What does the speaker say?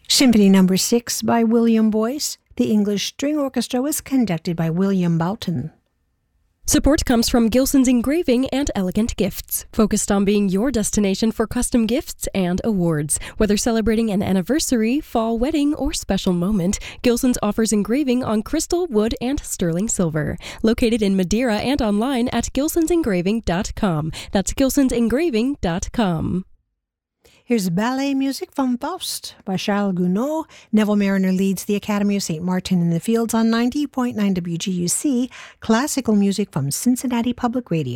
Symphony No. 6 by William Boyce. The English String Orchestra was conducted by William Boughton. Support comes from Gilson's Engraving and Elegant Gifts, focused on being your destination for custom gifts and awards. Whether celebrating an anniversary, fall wedding, or special moment, Gilson's offers engraving on crystal, wood, and sterling silver. Located in Madeira and online at gilsonsengraving.com. That's gilsonsengraving.com. Here's ballet music from Faust by Charles Gounod. Neville Mariner leads the Academy of St. Martin in the Fields on 90.9 WGUC, classical music from Cincinnati Public Radio.